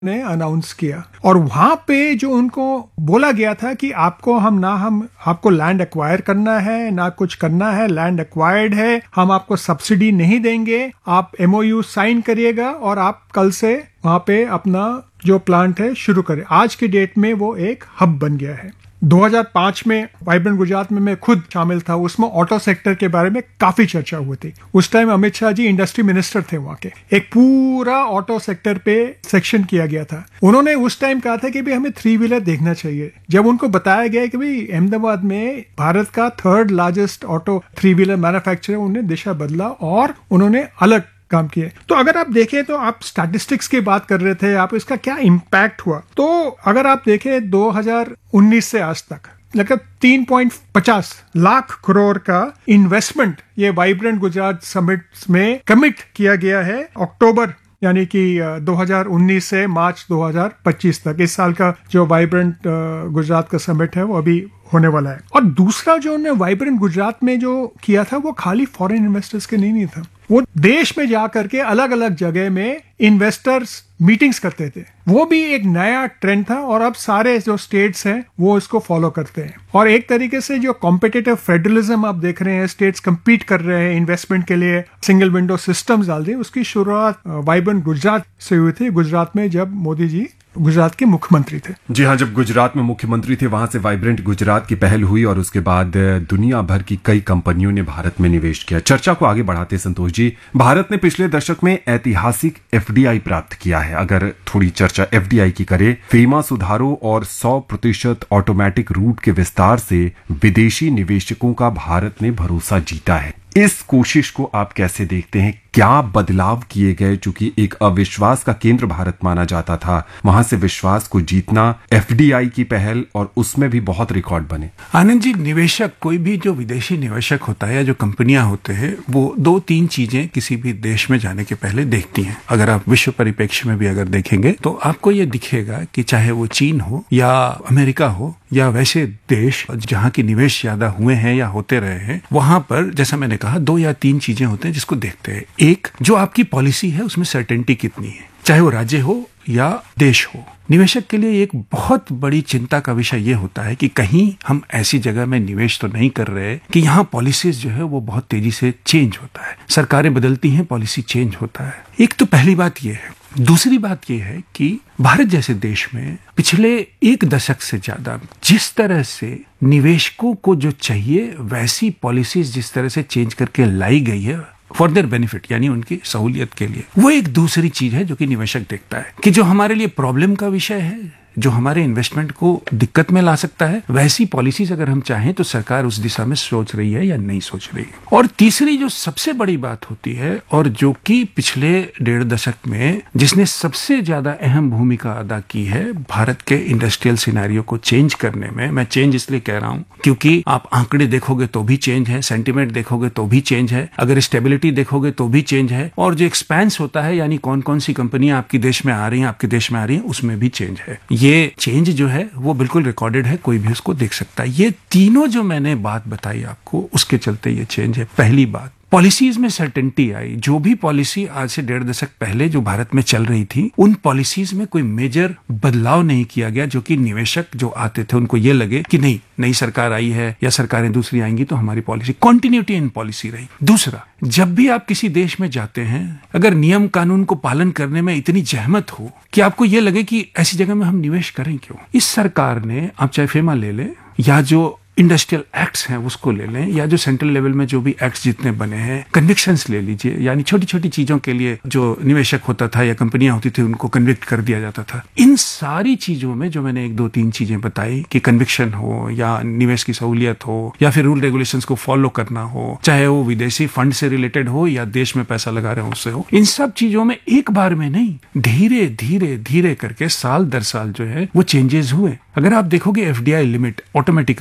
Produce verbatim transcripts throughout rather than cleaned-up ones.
ने अनाउंस किया और वहां पे जो उनको बोला गया था कि आपको हम ना हम आपको लैंड एक्वायर करना है ना कुछ करना है, लैंड एक्वायर्ड है, हम आपको सब्सिडी नहीं देंगे, आप एमओयू साइन करिएगा और आप कल से वहां पे अपना जो प्लांट है शुरू करें। आज की डेट में वो एक हब बन गया है। दो हज़ार पाँच में वाइब्रेंट गुजरात में मैं खुद शामिल था, उसमें ऑटो सेक्टर के बारे में काफी चर्चा हुई थी। उस time Amit Shah ji industry minister थे वहां के। एक पूरा ऑटो सेक्टर पे सेक्शन किया गया था। उन्होंने उस टाइम कहा था कि भाई हमें थ्री व्हीलर देखना चाहिए। जब उनको बताया गया कि भाई अहमदाबाद में भारत का third largest auto three wheeler manufacturer, उन्होंने दिशा बदला और उन्होंने अलग काम किए। तो अगर आप देखें तो आप स्टैटिस्टिक्स की बात कर रहे थे, आप इसका क्या इम्पैक्ट हुआ, तो अगर आप देखें दो हज़ार उन्नीस से आज तक लगभग तीन पॉइंट पचास लाख करोड़ का इन्वेस्टमेंट ये वाइब्रेंट गुजरात समिट में कमिट किया गया है। अक्टूबर यानी कि दो हज़ार उन्नीस से मार्च दो हज़ार पच्चीस तक इस साल का जो वाइब्रेंट गुजरात का समिट है वो अभी होने वाला है। और दूसरा जो उन्होंने वाइब्रेंट गुजरात में जो किया था वो खाली फॉरेन इन्वेस्टर्स के नहीं, नहीं था, वो देश में जाकर के अलग अलग जगह में इन्वेस्टर्स मीटिंग्स करते थे। वो भी एक नया ट्रेंड था और अब सारे जो स्टेट्स हैं वो इसको फॉलो करते हैं। और एक तरीके से जो कॉम्पिटिटिव फेडरलिज्म आप देख रहे हैं, स्टेट्स compete कर रहे हैं इन्वेस्टमेंट के लिए, सिंगल विंडो सिस्टम्स डाल दी, उसकी शुरुआत वाइब्रेंट गुजरात से हुई थी। गुजरात में जब मोदी जी गुजरात के मुख्यमंत्री थे। जी हाँ, जब गुजरात में मुख्यमंत्री थे वहां से वाइब्रेंट गुजरात की पहल हुई और उसके बाद दुनिया भर की कई कंपनियों ने भारत में निवेश किया। चर्चा को आगे बढ़ाते संतोष जी, भारत ने पिछले दशक में ऐतिहासिक एफडीआई प्राप्त किया है। अगर थोड़ी चर्चा एफडीआई की करें, फीमा सुधारों और सौ प्रतिशत ऑटोमेटिक रूट के विस्तार से विदेशी निवेशकों का भारत ने भरोसा जीता है। इस कोशिश को आप कैसे देखते हैं? क्या बदलाव किए गए? चूंकि एक अविश्वास का केंद्र भारत माना जाता था, वहां से विश्वास को जीतना, एफडीआई की पहल और उसमें भी बहुत रिकॉर्ड बने। आनंद जी, निवेशक, कोई भी जो विदेशी निवेशक होता है या जो कंपनियां होते हैं, वो दो तीन चीजें किसी भी देश में जाने के पहले देखती हैं। अगर आप विश्व परिप्रेक्ष्य में भी अगर देखेंगे तो आपको ये दिखेगा कि चाहे वो चीन हो या अमेरिका हो या वैसे देश जहां की निवेश ज्यादा हुए हैं या होते रहे हैं, वहां पर जैसा मैंने कहा दो या तीन चीजें होते हैं जिसको देखते हैं। एक, जो आपकी पॉलिसी है उसमें सर्टेनिटी कितनी है, चाहे वो राज्य हो या देश हो। निवेशक के लिए एक बहुत बड़ी चिंता का विषय यह होता है कि कहीं हम ऐसी जगह में निवेश तो नहीं कर रहे कि यहाँ पॉलिसीज जो है वो बहुत तेजी से चेंज होता है, सरकारें बदलती हैं, पॉलिसी चेंज होता है। एक तो पहली बात यह है। दूसरी बात यह है कि भारत जैसे देश में पिछले एक दशक से ज्यादा जिस तरह से निवेशकों को जो चाहिए वैसी पॉलिसीज जिस तरह से चेंज करके लाई गई है फॉर देयर बेनिफिट, यानी उनकी सहूलियत के लिए, वो एक दूसरी चीज है जो कि निवेशक देखता है कि जो हमारे लिए प्रॉब्लम का विषय है, जो हमारे इन्वेस्टमेंट को दिक्कत में ला सकता है, वैसी पॉलिसीज अगर हम चाहें तो सरकार उस दिशा में सोच रही है या नहीं सोच रही है। और तीसरी जो सबसे बड़ी बात होती है और जो कि पिछले डेढ़ दशक में जिसने सबसे ज्यादा अहम भूमिका अदा की है भारत के इंडस्ट्रियल सिनेरियो को चेंज करने में, मैं चेंज इसलिए कह रहा हूं क्योंकि आप आंकड़े देखोगे तो भी चेंज है, सेंटिमेंट देखोगे तो भी चेंज है, अगर स्टेबिलिटी देखोगे तो भी चेंज है, और जो एक्सपेंस होता है यानी कौन कौन सी कंपनियां आपके देश में आ रही हैं, आपके देश में आ रही हैं, उसमें भी चेंज है। ये चेंज जो है वो बिल्कुल रिकॉर्डेड है, कोई भी उसको देख सकता है। ये तीनों जो मैंने बात बताई आपको, उसके चलते ये चेंज है। पहली बात, पॉलिसीज में सर्टेनिटी आई। जो भी पॉलिसी आज से डेढ़ दशक पहले जो भारत में चल रही थी, उन पॉलिसीज में कोई मेजर बदलाव नहीं किया गया जो कि निवेशक जो आते थे उनको ये लगे कि नहीं, नई सरकार आई है या सरकारें दूसरी आएंगी तो हमारी पॉलिसी, कंटिन्यूटी इन पॉलिसी रही। दूसरा, जब भी आप किसी देश में जाते हैं, अगर नियम कानून को पालन करने में इतनी जहमत हो कि आपको ये लगे कि ऐसी जगह में हम निवेश करें क्यों, इस सरकार ने, आप चाहे फेमा ले लें या जो इंडस्ट्रियल एक्ट्स हैं उसको ले लें या जो सेंट्रल लेवल में जो भी एक्ट्स जितने बने हैं, कन्विक्शंस ले लीजिए, यानी छोटी छोटी चीजों के लिए जो निवेशक होता था या कंपनियां होती थी उनको कन्विक्ट कर दिया जाता था। इन सारी चीजों में जो मैंने एक दो तीन चीजें बताई कि कन्विक्शन हो या निवेश की सहूलियत हो या फिर रूल रेगुलेशंस को फॉलो करना हो, चाहे वो विदेशी फंड से रिलेटेड हो या देश में पैसा लगा रहे हो उससे हो, इन सब चीजों में एक बार में नहीं, धीरे धीरे धीरे करके साल दर साल जो है वो चेंजेस हुए। अगर आप देखोगे एफडीआई लिमिट, ऑटोमेटिक अप्रूवल,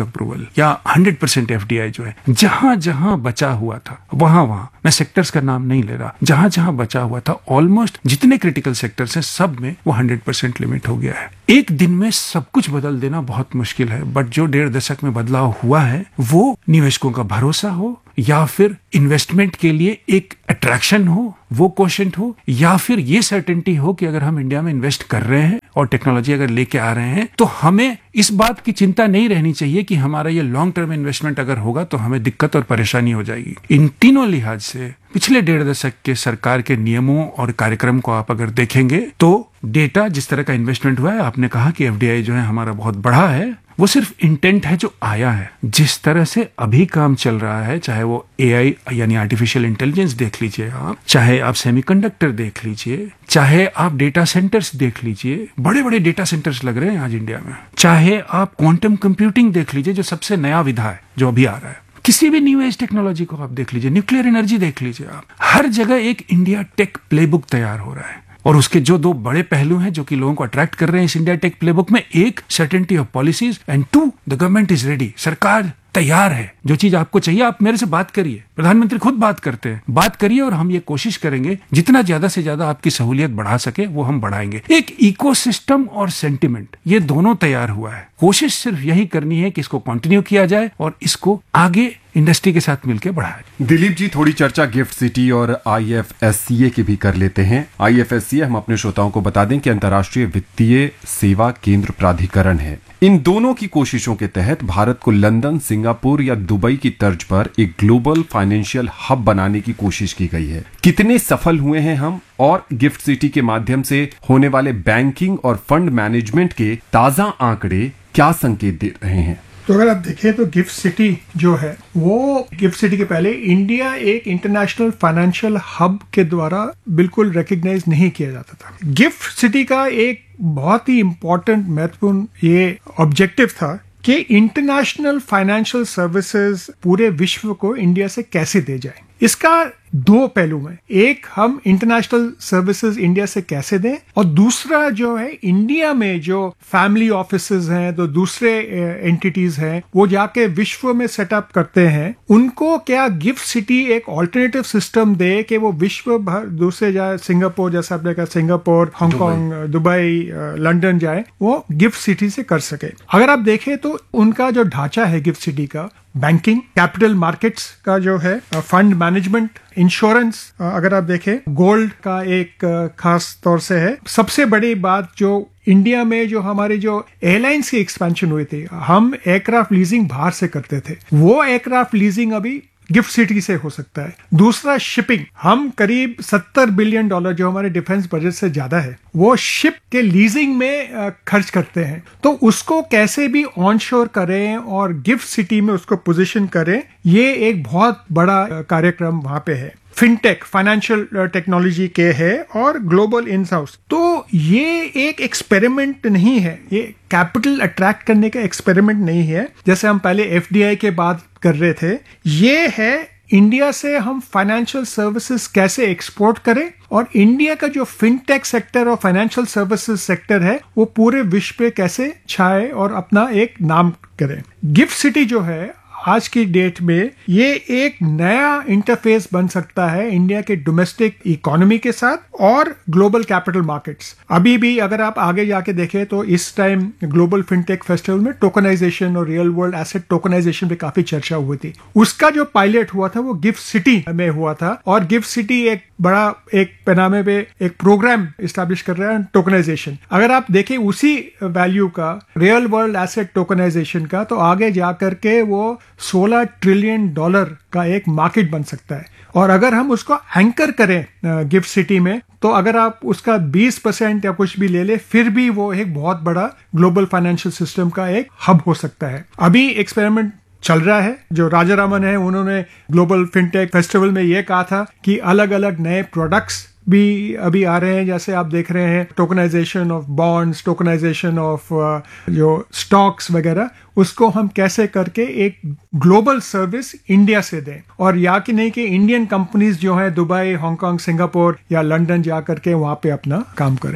या हंड्रेड परसेंट एफडीआई जो है, जहां जहां बचा हुआ था वहां वहां, मैं सेक्टर्स का नाम नहीं ले रहा, जहां जहां बचा हुआ था ऑलमोस्ट जितने क्रिटिकल सेक्टर्स हैं सब में वो हंड्रेड परसेंट लिमिट हो गया है। एक दिन में सब कुछ बदल देना बहुत मुश्किल है, बट जो डेढ़ दशक में बदलाव हुआ है वो निवेशकों का भरोसा हो या फिर इन्वेस्टमेंट के लिए एक अट्रैक्शन हो, वो क्वेश्चन हो, या फिर ये सर्टेनिटी हो कि अगर हम इंडिया में इन्वेस्ट कर रहे हैं और टेक्नोलॉजी अगर लेके आ रहे हैं तो हमें इस बात की चिंता नहीं रहनी चाहिए कि हमारा ये लॉन्ग टर्म इन्वेस्टमेंट अगर होगा तो हमें दिक्कत और परेशानी हो जाएगी। इन तीनों लिहाज से पिछले डेढ़ दशक के सरकार के नियमों और कार्यक्रम को आप अगर देखेंगे तो डेटा जिस तरह का इन्वेस्टमेंट हुआ है, आपने कहा कि एफडीआई जो है हमारा बहुत बड़ा है, वो सिर्फ इंटेंट है जो आया है। जिस तरह से अभी काम चल रहा है, चाहे वो एआई यानी आर्टिफिशियल इंटेलिजेंस देख लीजिए आप, चाहे आप सेमीकंडक्टर देख लीजिए, चाहे आप डेटा सेंटर्स देख लीजिए, बड़े बड़े डेटा सेंटर्स लग रहे हैं आज इंडिया में, चाहे आप क्वांटम कंप्यूटिंग देख लीजिए जो सबसे नया विधा है जो अभी आ रहा है, किसी भी न्यू एज टेक्नोलॉजी को आप देख लीजिए, न्यूक्लियर एनर्जी देख लीजिए आप, हर जगह एक इंडिया टेक प्लेबुक तैयार हो रहा है। और उसके जो दो बड़े पहलू हैं जो कि लोगों को अट्रैक्ट कर रहे हैं इस इंडिया टेक प्लेबुक में, एक certainty of policies and to the government is ready, सरकार तैयार है। जो चीज आपको चाहिए आप मेरे से बात करिए, प्रधानमंत्री खुद बात करते हैं, बात करिए और हम ये कोशिश करेंगे जितना ज्यादा से ज्यादा आपकी सहूलियत बढ़ा सके वो हम बढ़ाएंगे। एक इकोसिस्टम और सेंटिमेंट ये दोनों तैयार हुआ है, कोशिश सिर्फ यही करनी है कि इसको कंटिन्यू किया जाए और इसको आगे इंडस्ट्री के साथ मिलकर बढ़ाया। दिलीप जी, थोड़ी चर्चा गिफ्ट सिटी और आईएफएससीए की भी कर लेते हैं। आईएफएससीए हम अपने श्रोताओं को बता दें कि अंतर्राष्ट्रीय वित्तीय सेवा केंद्र प्राधिकरण है। इन दोनों की कोशिशों के तहत भारत को लंदन, सिंगापुर या दुबई की तर्ज पर एक ग्लोबल फाइनेंशियल हब बनाने की कोशिश की गई है। कितने सफल हुए हैं हम, और गिफ्ट सिटी के माध्यम से होने वाले बैंकिंग और फंड मैनेजमेंट के ताजा आंकड़े क्या संकेत दे रहे हैं? तो अगर आप देखें तो गिफ्ट सिटी जो है वो गिफ्ट सिटी के पहले इंडिया एक इंटरनेशनल फाइनेंशियल हब के द्वारा बिल्कुल रिकॉग्नाइज नहीं किया जाता था। गिफ्ट सिटी का एक बहुत ही इंपॉर्टेंट महत्वपूर्ण ये ऑब्जेक्टिव था कि इंटरनेशनल फाइनेंशियल सर्विसेज पूरे विश्व को इंडिया से कैसे दे जाए। इसका दो पहलू हैं, एक हम इंटरनेशनल सर्विसेज इंडिया से कैसे दें, और दूसरा जो है इंडिया में जो फैमिली ऑफिसेज हैं, तो दूसरे एंटिटीज हैं, वो जाके विश्व में सेटअप करते हैं, उनको क्या गिफ्ट सिटी एक ऑल्टरनेटिव सिस्टम दे कि वो विश्व भर दूसरे जाए, सिंगापुर जैसा आपने कहा, सिंगापुर, हांगकांग, दुबई, लंदन जाए, वो गिफ्ट सिटी से कर सके। अगर आप देखें तो उनका जो ढांचा है गिफ्ट सिटी का, बैंकिंग, कैपिटल मार्केट्स का जो है, फंड मैनेजमेंट, इंश्योरेंस, अगर आप देखें गोल्ड का एक खास तौर से है। सबसे बड़ी बात जो इंडिया में जो हमारी जो एयरलाइंस की एक्सपेंशन हुई थी, हम एयरक्राफ्ट लीजिंग बाहर से करते थे, वो एयरक्राफ्ट लीजिंग अभी गिफ्ट सिटी से हो सकता है। दूसरा शिपिंग, हम करीब सत्तर बिलियन डॉलर जो हमारे डिफेंस बजट से ज्यादा है वो शिप के लीजिंग में खर्च करते हैं, तो उसको कैसे भी ऑनशोर करें और गिफ्ट सिटी में उसको पोजीशन करें, ये एक बहुत बड़ा कार्यक्रम वहां पे है। फिनटेक, फाइनेंशियल टेक्नोलॉजी के है, और ग्लोबल इन हाउस। तो ये एक एक्सपेरिमेंट नहीं है, ये कैपिटल अट्रैक्ट करने का एक्सपेरिमेंट नहीं है जैसे हम पहले एफडीआई के बाद कर रहे थे। ये है इंडिया से हम फाइनेंशियल सर्विसेज कैसे एक्सपोर्ट करें, और इंडिया का जो फिनटेक सेक्टर और फाइनेंशियल सर्विसेज सेक्टर है वो पूरे विश्व पे कैसे छाए और अपना एक नाम करें। गिफ्ट सिटी जो है आज की डेट में ये एक नया इंटरफेस बन सकता है इंडिया के डोमेस्टिक इकोनॉमी के साथ और ग्लोबल कैपिटल मार्केट्स। अभी भी अगर आप आगे जाके देखें तो इस टाइम ग्लोबल फिनटेक फेस्टिवल में टोकनाइजेशन और रियल वर्ल्ड एसेट टोकनाइजेशन पे काफी चर्चा हुई थी। उसका जो पायलट हुआ था वो गिफ्ट सिटी में हुआ था, और गिफ्ट सिटी एक बड़ा एक पैनामे पे एक प्रोग्राम इस्टेब्लिश कर रहा है टोकनाइजेशन। अगर आप देखें उसी वैल्यू का रियल वर्ल्ड एसेट टोकनाइजेशन का, तो आगे जाकर के वो सोलह ट्रिलियन डॉलर का एक मार्केट बन सकता है। और अगर हम उसको एंकर करें गिफ्ट सिटी में, तो अगर आप उसका बीस परसेंट या कुछ भी ले ले, फिर भी वो एक बहुत बड़ा ग्लोबल फाइनेंशियल सिस्टम का एक हब हो सकता है। अभी एक्सपेरिमेंट चल रहा है, जो राजा रामन है उन्होंने ग्लोबल फिनटेक फेस्टिवल में ये कहा था कि अलग अलग नए प्रोडक्ट्स भी अभी आ रहे हैं, जैसे आप देख रहे हैं tokenization of bonds, tokenization of जो स्टॉक्स वगैरह, उसको हम कैसे करके एक ग्लोबल सर्विस इंडिया से दें, और या कि नहीं कि इंडियन कंपनीज जो हैं दुबई, हांगकांग, सिंगापुर या लंदन जा करके वहां पे अपना काम करें।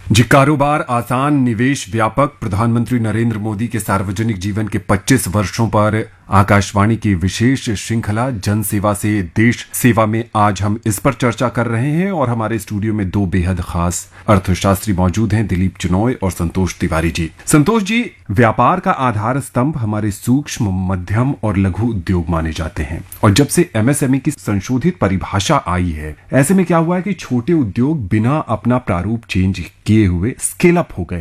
जी, कारोबार आसान, निवेश व्यापक। प्रधानमंत्री नरेंद्र मोदी के सार्वजनिक जीवन के पच्चीस वर्षों पर आकाशवाणी की विशेष श्रृंखला जन सेवा से देश सेवा में आज हम इस पर चर्चा कर रहे हैं और हमारे स्टूडियो में दो बेहद खास अर्थशास्त्री मौजूद हैं, दिलीप चिनॉय और संतोष तिवारी जी। संतोष जी, व्यापार का आधार स्तंभ हमारे सूक्ष्म, मध्यम और लघु उद्योग माने जाते हैं और जब से एमएसएमई की संशोधित परिभाषा आई है, ऐसे में क्या हुआ है कि छोटे उद्योग बिना अपना प्रारूप चेंज किए हुए स्केल अप हो गए